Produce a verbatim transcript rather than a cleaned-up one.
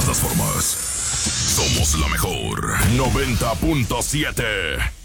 todas las formas. Somos la mejor noventa punto siete.